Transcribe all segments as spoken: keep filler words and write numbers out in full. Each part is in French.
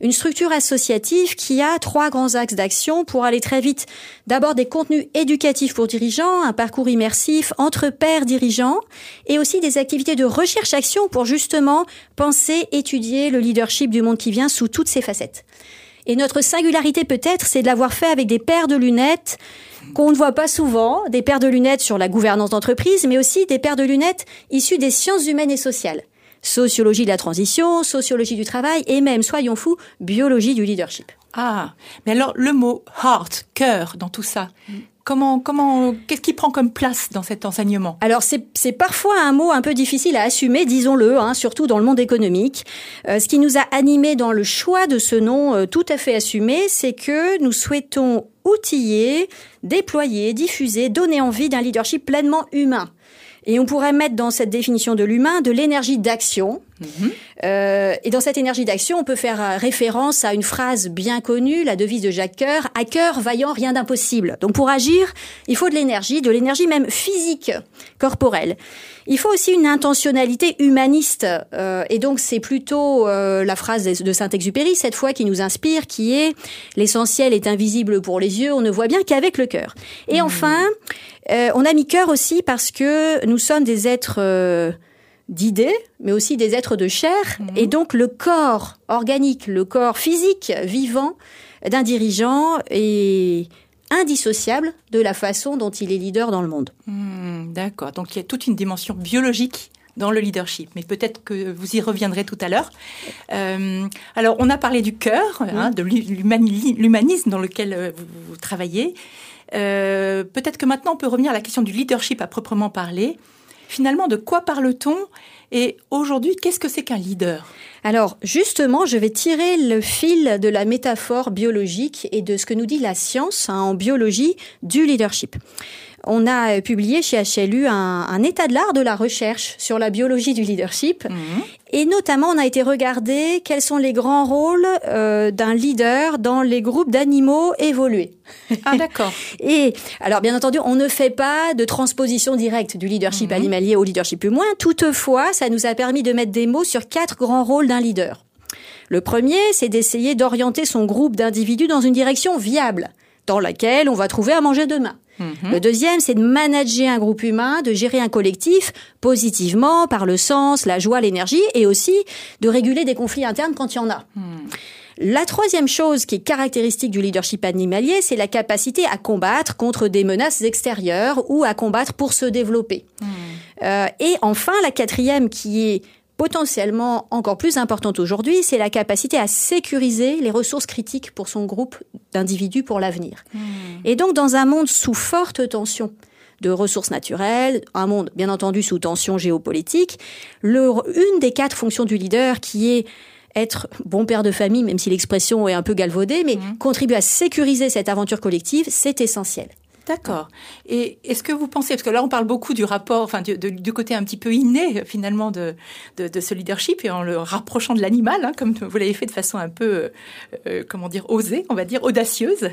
une structure associative qui a trois grands axes d'action pour aller très vite. D'abord des contenus éducatifs pour dirigeants, un parcours immersif entre pairs dirigeants et aussi des activités de recherche-action pour justement penser, étudier le leadership du monde qui vient sous toutes ses facettes. Et notre singularité peut-être, c'est de l'avoir fait avec des paires de lunettes qu'on ne voit pas souvent, des paires de lunettes sur la gouvernance d'entreprise, mais aussi des paires de lunettes issues des sciences humaines et sociales. Sociologie de la transition, sociologie du travail et même, soyons fous, biologie du leadership. Ah, mais alors le mot heart, cœur dans tout ça, mm. comment, comment, qu'est-ce qui prend comme place dans cet enseignement ? Alors c'est, c'est parfois un mot un peu difficile à assumer, disons-le, hein, surtout dans le monde économique. Euh, ce qui nous a animés dans le choix de ce nom euh, tout à fait assumé, c'est que nous souhaitons outiller, déployer, diffuser, donner envie d'un leadership pleinement humain. Et on pourrait mettre dans cette définition de l'humain de l'énergie d'action. Mmh. Euh, et dans cette énergie d'action, on peut faire référence à une phrase bien connue, la devise de Jacques Coeur, « À cœur vaillant, rien d'impossible ». Donc pour agir, il faut de l'énergie, de l'énergie même physique, corporelle. Il faut aussi une intentionnalité humaniste. Euh, et donc c'est plutôt euh, la phrase de Saint-Exupéry, cette fois, qui nous inspire, qui est « L'essentiel est invisible pour les yeux, on ne voit bien qu'avec le cœur ». Et mmh. enfin... Euh, on a mis cœur aussi parce que nous sommes des êtres euh, d'idées, mais aussi des êtres de chair. Mmh. Et donc, le corps organique, le corps physique, vivant d'un dirigeant est indissociable de la façon dont il est leader dans le monde. Mmh, d'accord. Donc, il y a toute une dimension biologique dans le leadership, mais peut-être que vous y reviendrez tout à l'heure. Euh, alors, on a parlé du cœur, mmh. hein, de l'humani- l'humanisme dans lequel euh, vous, vous travaillez. Euh, peut-être que maintenant on peut revenir à la question du leadership à proprement parler. Finalement, de quoi parle-t-on ? Et aujourd'hui, qu'est-ce que c'est qu'un leader ? Alors, justement, je vais tirer le fil de la métaphore biologique et de ce que nous dit la science hein, en biologie du leadership. On a publié chez H L U un, un état de l'art de la recherche sur la biologie du leadership. Mmh. Et notamment, on a été regarder quels sont les grands rôles euh, d'un leader dans les groupes d'animaux évolués. Ah, d'accord. Et alors, bien entendu, on ne fait pas de transposition directe du leadership mmh. animalier au leadership humain. Toutefois, ça nous a permis de mettre des mots sur quatre grands rôles d'un leader. Le premier, c'est d'essayer d'orienter son groupe d'individus dans une direction viable, dans laquelle on va trouver à manger demain. Mmh. Le deuxième, c'est de manager un groupe humain, de gérer un collectif positivement, par le sens, la joie, l'énergie, et aussi de réguler des conflits internes quand il y en a. Mmh. La troisième chose qui est caractéristique du leadership animalier, c'est la capacité à combattre contre des menaces extérieures ou à combattre pour se développer. Mmh. Euh, et enfin, la quatrième qui est potentiellement encore plus importante aujourd'hui, c'est la capacité à sécuriser les ressources critiques pour son groupe d'individus pour l'avenir. Mmh. Et donc, dans un monde sous forte tension de ressources naturelles, un monde, bien entendu, sous tension géopolitique, le, une des quatre fonctions du leader qui est être bon père de famille, même si l'expression est un peu galvaudée, mais mmh. contribuer à sécuriser cette aventure collective, c'est essentiel. D'accord. Et est-ce que vous pensez, parce que là on parle beaucoup du rapport, enfin du, de, du côté un petit peu inné finalement de, de, de ce leadership et en le rapprochant de l'animal, hein, comme vous l'avez fait de façon un peu, euh, comment dire, osée, on va dire, audacieuse.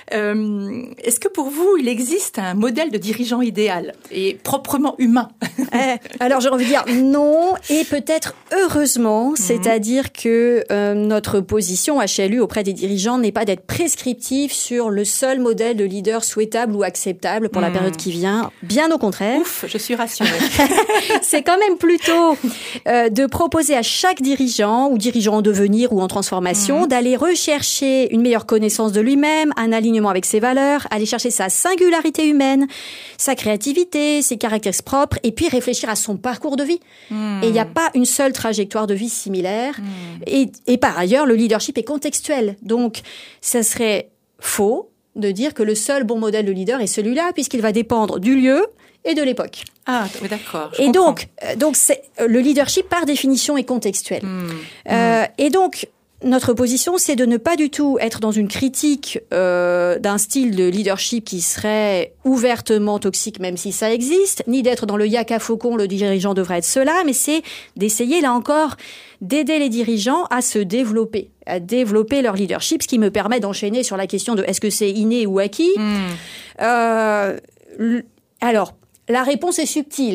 Euh, est-ce que pour vous il existe un modèle de dirigeant idéal et proprement humain ? euh, Alors j'ai envie de dire non et peut-être heureusement, mmh. c'est-à-dire que euh, notre position H L U auprès des dirigeants n'est pas d'être prescriptive sur le seul modèle de leader souhaitable ou acceptable pour mmh. la période qui vient. Bien au contraire. Ouf, je suis rassurée. C'est quand même plutôt euh, de proposer à chaque dirigeant ou dirigeant en devenir ou en transformation mmh. d'aller rechercher une meilleure connaissance de lui-même, un alignement avec ses valeurs, aller chercher sa singularité humaine, sa créativité, ses caractères propres et puis réfléchir à son parcours de vie. Mmh. Et il n'y a pas une seule trajectoire de vie similaire. Mmh. Et, et par ailleurs, le leadership est contextuel. Donc, ça serait faux de dire que le seul bon modèle de leader est celui-là, puisqu'il va dépendre du lieu et de l'époque. Ah, oui, d'accord. Et donc, donc c'est, le leadership, par définition, est contextuel. Mmh. Euh, mmh. Et donc, notre position, c'est de ne pas du tout être dans une critique euh, d'un style de leadership qui serait ouvertement toxique, même si ça existe, ni d'être dans le yak à faucon, le dirigeant devrait être cela, mais c'est d'essayer, là encore, d'aider les dirigeants à se développer, à développer leur leadership, ce qui me permet d'enchaîner sur la question de est-ce que c'est inné ou acquis. Mmh. Euh, alors, la réponse est subtile.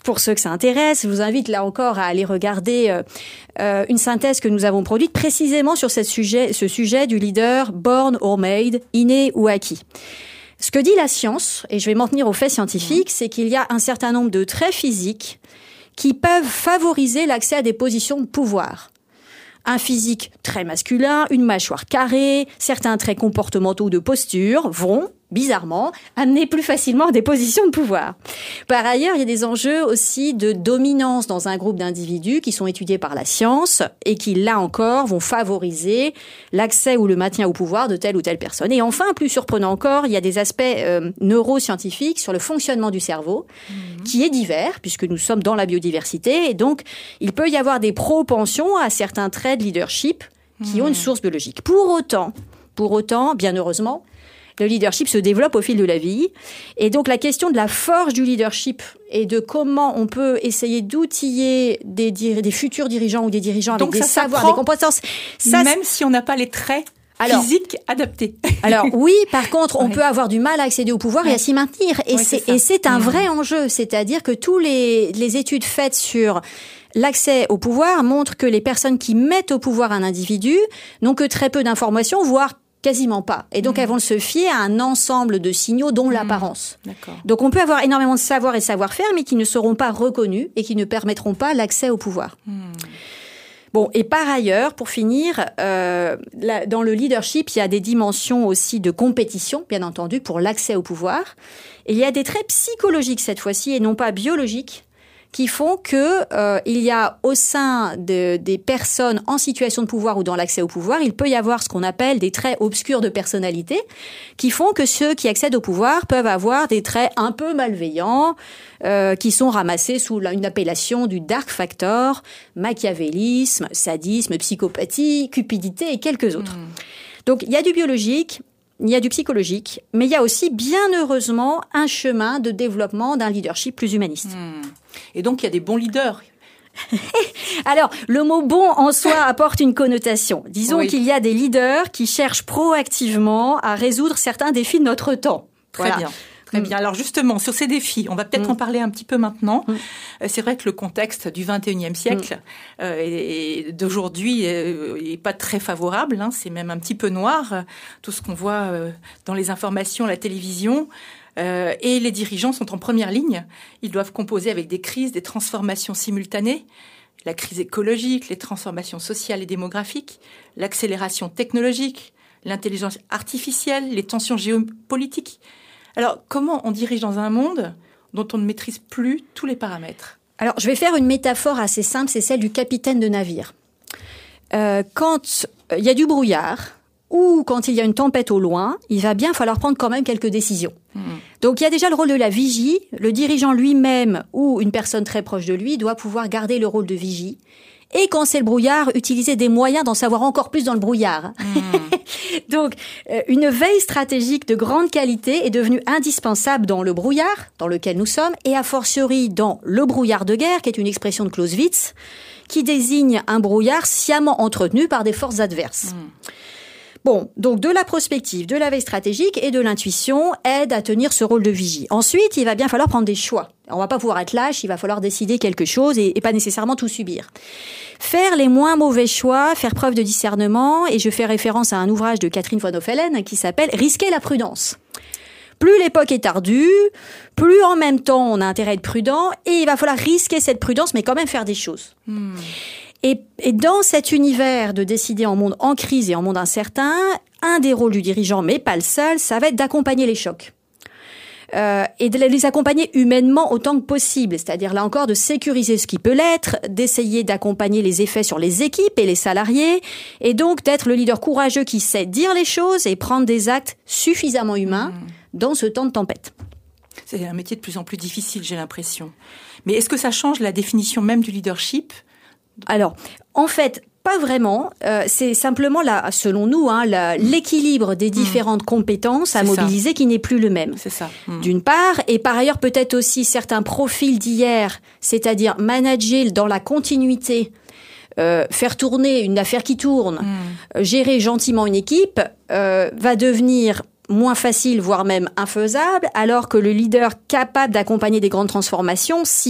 pour ceux que ça intéresse, je vous invite là encore à aller regarder euh, euh, une synthèse que nous avons produite précisément sur ce sujet, ce sujet du leader born or made, inné ou acquis. Ce que dit la science, et je vais m'en tenir aux faits scientifiques, c'est qu'il y a un certain nombre de traits physiques qui peuvent favoriser l'accès à des positions de pouvoir. Un physique très masculin, une mâchoire carrée, certains traits comportementaux de posture vont, bizarrement, amener plus facilement à des positions de pouvoir. Par ailleurs, il y a des enjeux aussi de dominance dans un groupe d'individus qui sont étudiés par la science et qui, là encore, vont favoriser l'accès ou le maintien au pouvoir de telle ou telle personne. Et enfin, plus surprenant encore, il y a des aspects euh, neuroscientifiques sur le fonctionnement du cerveau mmh. qui est divers, puisque nous sommes dans la biodiversité. Et donc, il peut y avoir des propensions à certains traits de leadership qui mmh. ont une source biologique. Pour autant, pour autant, bien heureusement, le leadership se développe au fil de la vie. Et donc, la question de la forge du leadership et de comment on peut essayer d'outiller des, dir- des futurs dirigeants ou des dirigeants donc avec des savoirs, des compétences. Ça, même si on n'a pas les traits alors, physiques adaptés. Alors, oui, par contre, on ouais. peut avoir du mal à accéder au pouvoir ouais. et à s'y maintenir. Et, ouais, c'est, c'est et c'est un mmh. vrai enjeu. C'est-à-dire que tous les, les études faites sur l'accès au pouvoir montrent que les personnes qui mettent au pouvoir un individu n'ont que très peu d'informations, voire quasiment pas. Et donc, mmh. elles vont se fier à un ensemble de signaux, dont mmh. l'apparence. D'accord. Donc, on peut avoir énormément de savoir et de savoir-faire, mais qui ne seront pas reconnus et qui ne permettront pas l'accès au pouvoir. Mmh. Bon, et par ailleurs, pour finir, euh, là, dans le leadership, il y a des dimensions aussi de compétition, bien entendu, pour l'accès au pouvoir. Et il y a des traits psychologiques cette fois-ci, et non pas biologiques, qui font que euh, il y a au sein de, des personnes en situation de pouvoir ou dans l'accès au pouvoir, il peut y avoir ce qu'on appelle des traits obscurs de personnalité qui font que ceux qui accèdent au pouvoir peuvent avoir des traits un peu malveillants euh, qui sont ramassés sous la, une appellation du dark factor, machiavélisme, sadisme, psychopathie, cupidité et quelques autres. Mmh. Donc il y a du biologique, il y a du psychologique, mais il y a aussi, bien heureusement, un chemin de développement d'un leadership plus humaniste. Mmh. Et donc, il y a des bons leaders. Alors, le mot « bon » en soi apporte une connotation. Disons oui. qu'il y a des leaders qui cherchent proactivement à résoudre certains défis de notre temps. Très voilà. bien. Très mmh. bien. Alors justement, sur ces défis, on va peut-être mmh. en parler un petit peu maintenant. Mmh. C'est vrai que le contexte du vingt et unième siècle mmh. euh, et, et d'aujourd'hui n'est pas très favorable. Hein. C'est même un petit peu noir, tout ce qu'on voit euh, dans les informations, à la télévision. Euh, et les dirigeants sont en première ligne. Ils doivent composer avec des crises, des transformations simultanées. La crise écologique, les transformations sociales et démographiques, l'accélération technologique, l'intelligence artificielle, les tensions géopolitiques. Alors, comment on dirige dans un monde dont on ne maîtrise plus tous les paramètres ? Alors, je vais faire une métaphore assez simple, c'est celle du capitaine de navire. Euh, quand il y a du brouillard, ou quand il y a une tempête au loin, il va bien falloir prendre quand même quelques décisions. Mmh. Donc, il y a déjà le rôle de la vigie. Le dirigeant lui-même ou une personne très proche de lui doit pouvoir garder le rôle de vigie. Et quand c'est le brouillard, utiliser des moyens d'en savoir encore plus dans le brouillard. Mmh. Donc, euh, une veille stratégique de grande qualité est devenue indispensable dans le brouillard, dans lequel nous sommes, et a fortiori dans le brouillard de guerre, qui est une expression de Clausewitz, qui désigne un brouillard sciemment entretenu par des forces adverses. Mmh. Bon, donc de la prospective, de la veille stratégique et de l'intuition aident à tenir ce rôle de vigie. Ensuite, il va bien falloir prendre des choix. On va pas pouvoir être lâche, il va falloir décider quelque chose et, et pas nécessairement tout subir. Faire les moins mauvais choix, faire preuve de discernement, et je fais référence à un ouvrage de Catherine von Hoffelen qui s'appelle « Risquer la prudence ». Plus l'époque est ardue, plus en même temps on a intérêt à être prudent, et il va falloir risquer cette prudence, mais quand même faire des choses. Hmm. Et, et dans cet univers de décider en monde en crise et en monde incertain, un des rôles du dirigeant, mais pas le seul, ça va être d'accompagner les chocs. Euh, et de les accompagner humainement autant que possible. C'est-à-dire, là encore, de sécuriser ce qui peut l'être, d'essayer d'accompagner les effets sur les équipes et les salariés, et donc d'être le leader courageux qui sait dire les choses et prendre des actes suffisamment humains mmh. dans ce temps de tempête. C'est un métier de plus en plus difficile, j'ai l'impression. Mais est-ce que ça change la définition même du leadership ? Alors, en fait, pas vraiment. Euh, c'est simplement, là, selon nous, hein, la, l'équilibre des différentes mmh. compétences à c'est mobiliser ça. Qui n'est plus le même. C'est ça. Mmh. D'une part, et par ailleurs peut-être aussi certains profils d'hier, c'est-à-dire manager dans la continuité, euh, faire tourner une affaire qui tourne, mmh. gérer gentiment une équipe, euh, va devenir moins facile, voire même infaisable, alors que le leader capable d'accompagner des grandes transformations, si...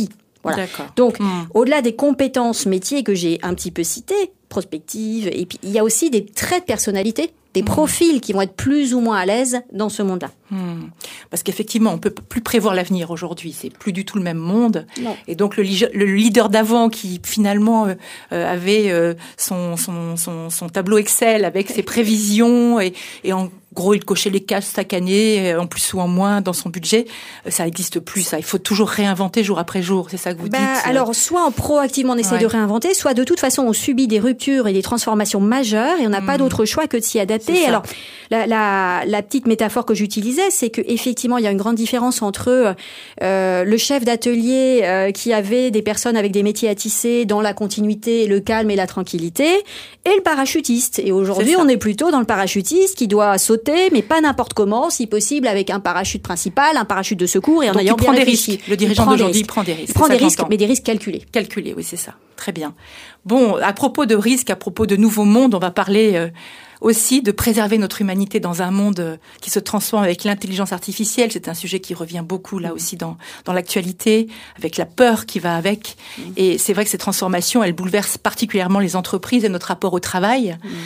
Voilà. D'accord. Donc, mmh. au-delà des compétences métiers que j'ai un petit peu citées, prospective, et puis il y a aussi des traits de personnalité, des mmh. profils qui vont être plus ou moins à l'aise dans ce monde-là. Mmh. Parce qu'effectivement, on peut plus prévoir l'avenir aujourd'hui. C'est plus du tout le même monde. Non. Et donc, le, li- le leader d'avant qui, finalement, euh, avait euh, son, son, son, son tableau Excel avec ses prévisions et, et en gros, il cochait les cases chaque année, en plus ou en moins, dans son budget. Ça n'existe plus, ça. Il faut toujours réinventer jour après jour. C'est ça que vous bah, dites. Alors, soit on proactivement on essaie ouais. de réinventer, soit de toute façon, on subit des ruptures et des transformations majeures et on n'a mmh. pas d'autre choix que de s'y adapter. Alors, la, la, la petite métaphore que j'utilisais, c'est que effectivement, il y a une grande différence entre euh, le chef d'atelier euh, qui avait des personnes avec des métiers à tisser dans la continuité, le calme et la tranquillité, et le parachutiste. Et aujourd'hui, on est plutôt dans le parachutiste qui doit sauter, mais pas n'importe comment, si possible avec un parachute principal, un parachute de secours et en Donc ayant il prend bien des réfléchi. risques. Le dirigeant d'aujourd'hui prend des risques. Il prend des risques, mais des risques calculés. Calculés, oui, c'est ça. Très bien. Bon, à propos de risques, à propos de nouveaux mondes, on va parler euh, aussi de préserver notre humanité dans un monde euh, qui se transforme avec l'intelligence artificielle. C'est un sujet qui revient beaucoup là aussi dans dans l'actualité, avec la peur qui va avec. Mmh. Et c'est vrai que ces transformations, elles bouleversent particulièrement les entreprises et notre rapport au travail. Mmh.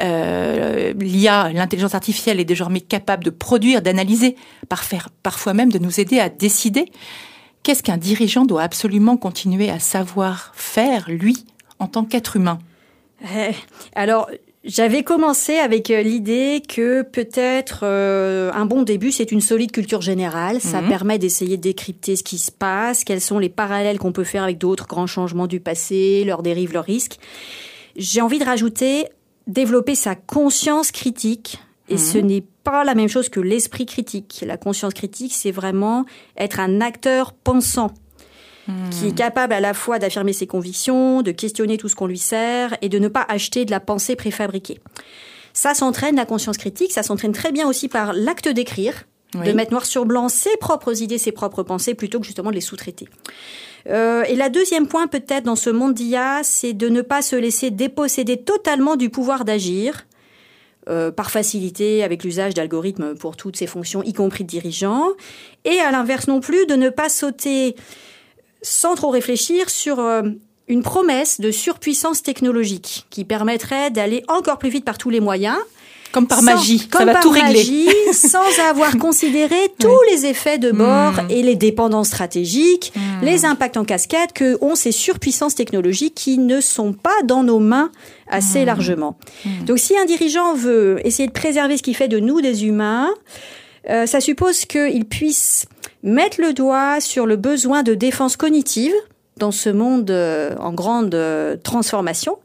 Euh, L'I A, l'intelligence artificielle, est désormais capable de produire, d'analyser, parfaire, parfois même de nous aider à décider. Qu'est-ce qu'un dirigeant doit absolument continuer à savoir faire, lui, en tant qu'être humain ? euh, Alors, j'avais commencé avec l'idée que peut-être euh, un bon début, c'est une solide culture générale. Ça mmh. permet d'essayer de décrypter ce qui se passe, quels sont les parallèles qu'on peut faire avec d'autres grands changements du passé, leurs dérives, leurs risques. J'ai envie de rajouter développer sa conscience critique. Et mmh. ce n'est pas la même chose que l'esprit critique. La conscience critique, c'est vraiment être un acteur pensant, mmh. qui est capable à la fois d'affirmer ses convictions, de questionner tout ce qu'on lui sert et de ne pas acheter de la pensée préfabriquée. Ça s'entraîne, la conscience critique, ça s'entraîne très bien aussi par l'acte d'écrire, oui. de mettre noir sur blanc ses propres idées, ses propres pensées, plutôt que justement de les sous-traiter. Euh, et la deuxième point peut-être dans ce monde d'I A, c'est de ne pas se laisser déposséder totalement du pouvoir d'agir, Euh, par facilité avec l'usage d'algorithmes pour toutes ces fonctions, y compris de dirigeants. Et à l'inverse non plus, de ne pas sauter sans trop réfléchir sur euh, une promesse de surpuissance technologique qui permettrait d'aller encore plus vite par tous les moyens. Comme par sans, magie, comme ça va par tout régler. Magie, sans avoir considéré tous oui. les effets de bord mmh. et les dépendances stratégiques, mmh. les impacts en cascade que ont ces surpuissances technologiques qui ne sont pas dans nos mains assez mmh. largement. Mmh. Donc si un dirigeant veut essayer de préserver ce qui fait de nous des humains, euh, ça suppose qu'il puisse mettre le doigt sur le besoin de défense cognitive dans ce monde euh, en grande euh, transformation.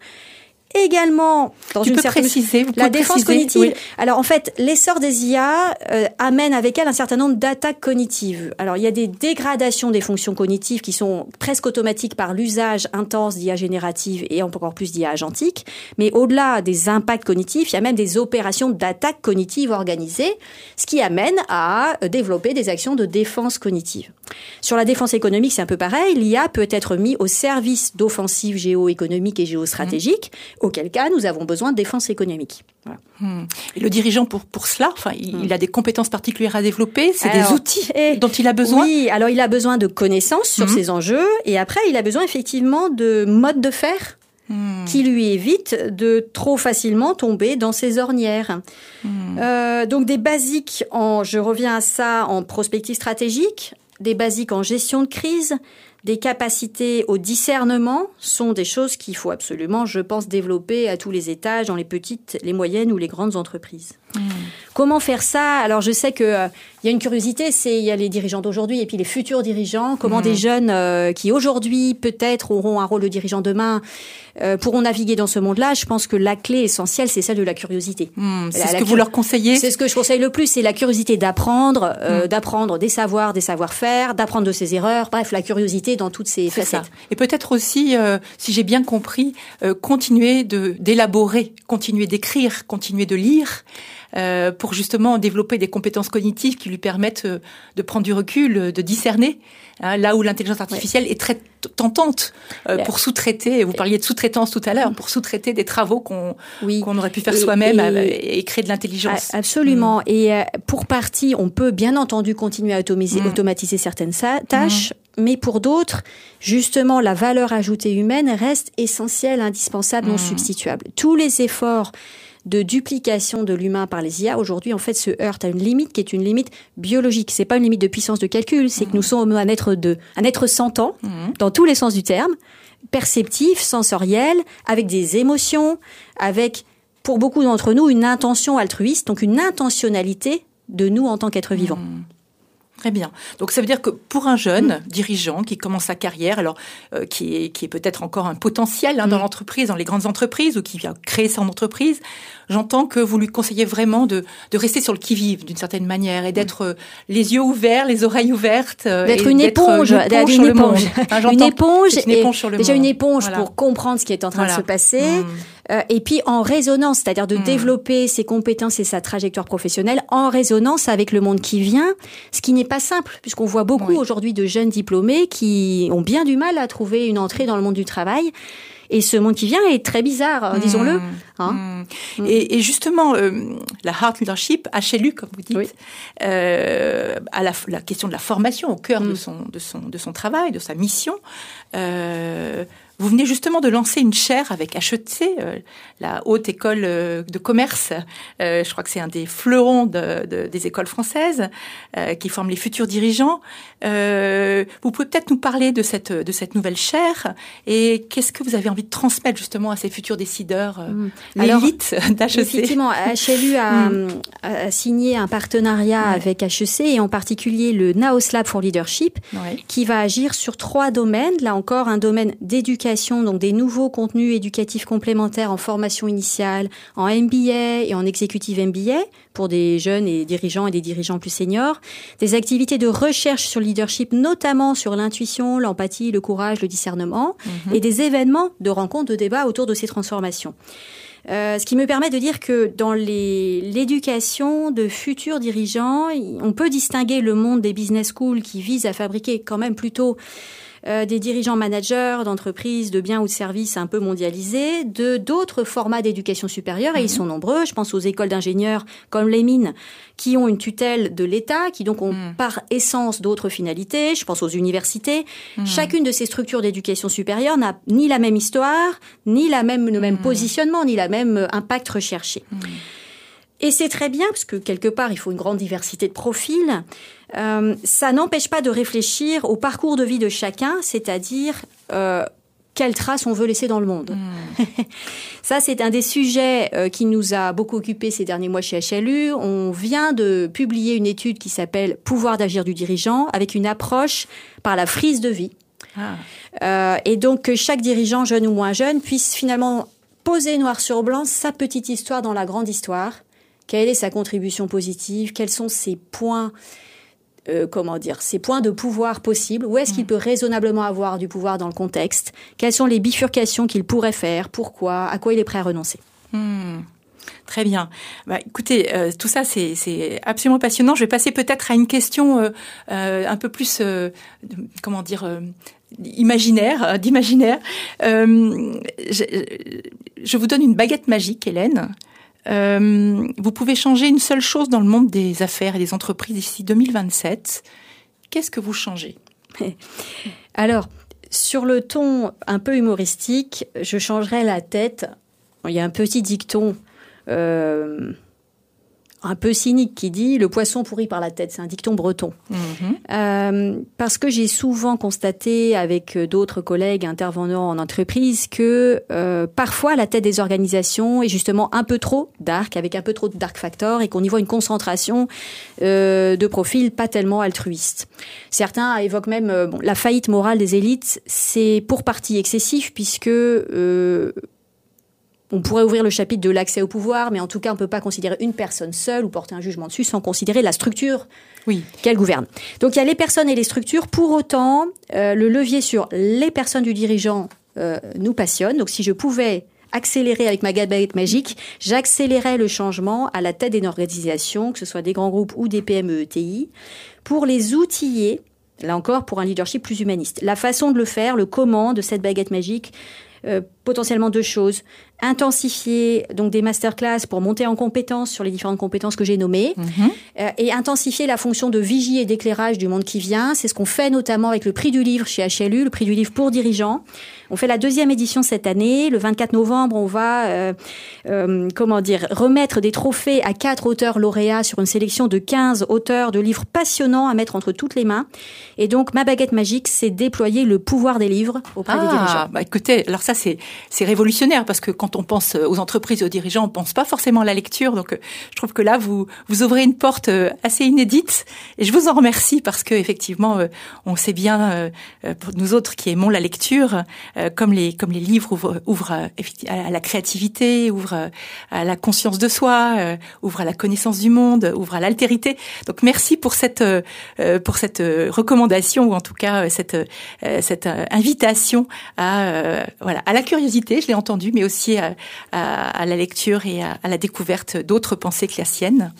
Également, dans tu une peux certaine préciser, vous la défense préciser, cognitive. Oui. Alors en fait, l'essor des I A euh, amène avec elle un certain nombre d'attaques cognitives. Alors il y a des dégradations des fonctions cognitives qui sont presque automatiques par l'usage intense d'I A générative et encore plus d'I A agentique. Mais au-delà des impacts cognitifs, il y a même des opérations d'attaque cognitive organisées, ce qui amène à développer des actions de défense cognitive. Sur la défense économique, c'est un peu pareil. L'I A peut être mis au service d'offensives géoéconomiques et géostratégiques. Mmh. Auquel cas, nous avons besoin de défense économique. Voilà. Hum. Et le dirigeant, pour pour cela, enfin, il, hum. il a des compétences particulières à développer. C'est alors, des outils et, dont il a besoin. Oui, alors il a besoin de connaissances sur hum. ces enjeux, et après, il a besoin effectivement de modes de faire hum. qui lui évitent de trop facilement tomber dans ces ornières. Hum. Euh, donc des basiques, en, je reviens à ça, en prospective stratégique, des basiques en gestion de crise. Des capacités au discernement sont des choses qu'il faut absolument, je pense, développer à tous les étages, dans les petites, les moyennes ou les grandes entreprises. Mmh. Comment faire ça ? Alors, je sais qu'il euh, y a une curiosité, c'est il y a les dirigeants d'aujourd'hui et puis les futurs dirigeants. Comment mmh. des jeunes euh, qui aujourd'hui peut-être auront un rôle de dirigeant demain euh, pourront naviguer dans ce monde-là ? Je pense que la clé essentielle, c'est celle de la curiosité. Mmh. C'est la, ce la que cur- vous leur conseillez ? C'est ce que je conseille le plus, c'est la curiosité d'apprendre, euh, mmh. d'apprendre des savoirs, des savoir-faire, d'apprendre de ses erreurs. Bref, la curiosité dans toutes ses c'est facettes. Ça. Et peut-être aussi, euh, si j'ai bien compris, euh, continuer de d'élaborer, continuer d'écrire, continuer de lire, euh, pour justement développer des compétences cognitives qui lui permettent euh, de prendre du recul, de discerner, hein, là où l'intelligence artificielle ouais. est très tentante euh, ouais. pour sous-traiter. Vous parliez de sous-traitance tout à l'heure, pour sous-traiter des travaux qu'on oui. qu'on aurait pu faire et, soi-même et, et créer de l'intelligence. Absolument. Mmh. Et euh, pour partie, on peut bien entendu continuer à automatiser, mmh. automatiser certaines sa- tâches. Mmh. Mais pour d'autres, justement, la valeur ajoutée humaine reste essentielle, indispensable, non mmh. substituable. Tous les efforts de duplication de l'humain par les I A, aujourd'hui, en fait, se heurtent à une limite qui est une limite biologique. C'est pas une limite de puissance de calcul, c'est mmh. que nous sommes un être de, un être sentant, mmh. dans tous les sens du terme, perceptif, sensoriel, avec des émotions, avec, pour beaucoup d'entre nous, une intention altruiste, donc une intentionnalité de nous en tant qu'êtres vivants. Mmh. Très bien. Donc ça veut dire que pour un jeune mmh. dirigeant qui commence sa carrière, alors euh, qui est qui est peut-être encore un potentiel hein, mmh. dans l'entreprise, dans les grandes entreprises ou qui vient créer son entreprise, j'entends que vous lui conseillez vraiment de de rester sur le qui-vive d'une certaine manière et d'être euh, les yeux ouverts, les oreilles ouvertes, euh, d'être et une d'être éponge, une éponge, sur une le éponge, monde. Hein, une éponge, une éponge sur le déjà monde. une éponge Voilà. pour comprendre ce qui est en train voilà. de se passer. Mmh. Euh, et puis en résonance, c'est-à-dire de mmh. développer ses compétences et sa trajectoire professionnelle en résonance avec le monde qui vient, ce qui n'est pas simple, puisqu'on voit beaucoup oui. aujourd'hui de jeunes diplômés qui ont bien du mal à trouver une entrée dans le monde du travail. Et ce monde qui vient est très bizarre, mmh. disons-le. Hein mmh. et, et justement, euh, la Heart Leadership, H L U, comme vous dites, oui. euh, à la, la question de la formation au cœur mmh. de, son, de, son, de son travail, de sa mission. Euh, Vous venez justement de lancer une chaire avec H E T C, euh, la Haute École euh, de Commerce. Euh, je crois que c'est un des fleurons de, de, des écoles françaises euh, qui forment les futurs dirigeants. Euh, vous pouvez peut-être nous parler de cette, de cette nouvelle chaire et qu'est-ce que vous avez envie de transmettre justement à ces futurs décideurs, euh, mmh. l'élite d'H E C? Effectivement, H L U a, mmh. a signé un partenariat ouais. avec H E C et en particulier le Naos Lab for Leadership ouais. qui va agir sur trois domaines. Là encore, un domaine d'éducation, donc des nouveaux contenus éducatifs complémentaires en formation initiale, en M B A et en executive M B A pour des jeunes et dirigeants et des dirigeants plus seniors, des activités de recherche sur le leadership, notamment sur l'intuition, l'empathie, le courage, le discernement, mmh. et des événements de rencontres, de débats autour de ces transformations. Euh, ce qui me permet de dire que dans les, l'éducation de futurs dirigeants, on peut distinguer le monde des business schools qui visent à fabriquer quand même plutôt Euh, des dirigeants managers d'entreprises, de biens ou de services un peu mondialisés, de d'autres formats d'éducation supérieure, et mmh. ils sont nombreux. Je pense aux écoles d'ingénieurs comme les mines, qui ont une tutelle de l'État, qui donc ont mmh. par essence d'autres finalités. Je pense aux universités. Mmh. Chacune de ces structures d'éducation supérieure n'a ni la même histoire, ni la même, le même mmh. positionnement, ni la même impact recherché. Mmh. Et c'est très bien, parce que quelque part, il faut une grande diversité de profils. Euh, ça n'empêche pas de réfléchir au parcours de vie de chacun, c'est-à-dire euh, quelle trace on veut laisser dans le monde. Mmh. Ça, c'est un des sujets euh, qui nous a beaucoup occupés ces derniers mois chez H L U. On vient de publier une étude qui s'appelle « Pouvoir d'agir du dirigeant » avec une approche par la frise de vie. Ah. Euh, et donc, que chaque dirigeant, jeune ou moins jeune, puisse finalement poser noir sur blanc sa petite histoire dans la grande histoire. Quelle est sa contribution positive? Quels sont ses points, euh, comment dire, ses points de pouvoir possibles? Où est-ce mmh. qu'il peut raisonnablement avoir du pouvoir dans le contexte? Quelles sont les bifurcations qu'il pourrait faire? Pourquoi? À quoi il est prêt à renoncer? mmh. Très bien. Bah, écoutez, euh, tout ça, c'est, c'est absolument passionnant. Je vais passer peut-être à une question euh, euh, un peu plus, euh, comment dire, euh, imaginaire, euh, d'imaginaire. Euh, je, je vous donne une baguette magique, Hélène. Euh, vous pouvez changer une seule chose dans le monde des affaires et des entreprises d'ici deux mille vingt-sept. Qu'est-ce que vous changez? Alors, sur le ton un peu humoristique, je changerais la tête. Il y a un petit dicton euh, un peu cynique qui dit « le poisson pourrit par la tête ». C'est un dicton breton. Mmh. Euh, parce que j'ai souvent constaté avec d'autres collègues intervenant en entreprise que euh, parfois la tête des organisations est justement un peu trop dark, avec un peu trop de dark factor, et qu'on y voit une concentration euh, de profils pas tellement altruistes. Certains évoquent même euh, bon, la faillite morale des élites. C'est pour partie excessif puisque... Euh, On pourrait ouvrir le chapitre de l'accès au pouvoir, mais en tout cas, on ne peut pas considérer une personne seule ou porter un jugement dessus sans considérer la structure oui. qu'elle gouverne. Donc, il y a les personnes et les structures. Pour autant, euh, le levier sur les personnes du dirigeant euh, nous passionne. Donc, si je pouvais accélérer avec ma baguette magique, j'accélérais le changement à la tête d'une organisation, que ce soit des grands groupes ou des P M E E T I, pour les outiller, là encore, pour un leadership plus humaniste. La façon de le faire, le comment de cette baguette magique, Euh, potentiellement deux choses. Intensifier donc des masterclass pour monter en compétences sur les différentes compétences que j'ai nommées mmh. euh, et intensifier la fonction de vigie et d'éclairage du monde qui vient. C'est ce qu'on fait notamment avec le prix du livre chez H L U, le prix du livre pour dirigeants. On fait la deuxième édition cette année. Le vingt-quatre novembre, on va euh, euh, comment dire remettre des trophées à quatre auteurs lauréats sur une sélection de quinze auteurs de livres passionnants à mettre entre toutes les mains. Et donc, ma baguette magique, c'est déployer le pouvoir des livres auprès ah, des dirigeants. Bah écoutez, alors ça, c'est, c'est révolutionnaire parce que quand on pense aux entreprises et aux dirigeants, on pense pas forcément à la lecture. Donc, je trouve que là, vous, vous ouvrez une porte assez inédite et je vous en remercie parce que, effectivement, on sait bien, pour nous autres qui aimons la lecture, comme les, comme les livres ouvrent, ouvrent à la créativité, ouvrent à la conscience de soi, ouvrent à la connaissance du monde, ouvrent à l'altérité. Donc, merci pour cette, pour cette recommandation ou en tout cas cette, cette invitation à, voilà, à la curiosité, je l'ai entendu, mais aussi à, à, à la lecture et à, à la découverte d'autres pensées que la sienne.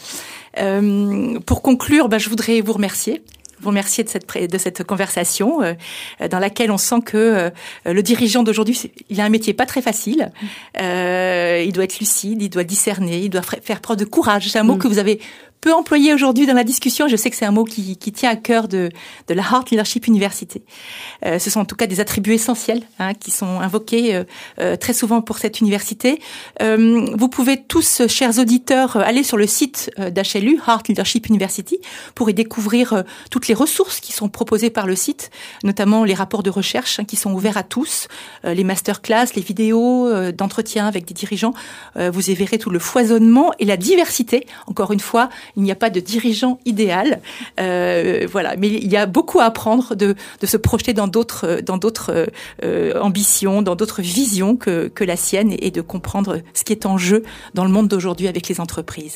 Euh, pour conclure, ben, je voudrais vous remercier. Vous remercier de cette de cette conversation euh, dans laquelle on sent que euh, le dirigeant d'aujourd'hui, il a un métier pas très facile. Euh, il doit être lucide, il doit discerner, il doit faire preuve de courage. C'est un mot mmh. que vous avez peu employé aujourd'hui dans la discussion. Je sais que c'est un mot qui, qui tient à cœur de, de la Heart Leadership University. Euh, ce sont en tout cas des attributs essentiels hein, qui sont invoqués euh, euh, très souvent pour cette université. Euh, vous pouvez tous, chers auditeurs, aller sur le site d'H L U, Heart Leadership University, pour y découvrir euh, toutes les ressources qui sont proposées par le site, notamment les rapports de recherche hein, qui sont ouverts à tous, euh, les masterclass, les vidéos euh, d'entretien avec des dirigeants. Euh, vous y verrez tout le foisonnement et la diversité, encore une fois. Il n'y a pas de dirigeant idéal, euh, voilà. Mais il y a beaucoup à apprendre de, de se projeter dans d'autres, dans d'autres euh, ambitions, dans d'autres visions que, que la sienne, et de comprendre ce qui est en jeu dans le monde d'aujourd'hui avec les entreprises.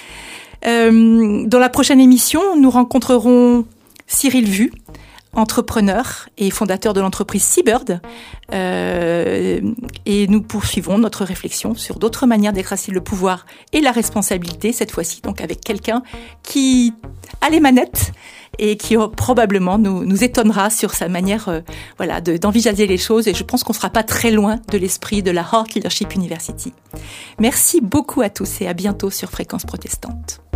Euh, dans la prochaine émission, nous rencontrerons Cyril Vu, entrepreneur et fondateur de l'entreprise Seabird, euh, et nous poursuivrons notre réflexion sur d'autres manières d'exercer le pouvoir et la responsabilité, cette fois-ci donc avec quelqu'un qui a les manettes et qui probablement nous, nous étonnera sur sa manière euh, voilà, de, d'envisager les choses, et je pense qu'on ne sera pas très loin de l'esprit de la Heart Leadership University. Merci beaucoup à tous et à bientôt sur Fréquence Protestante.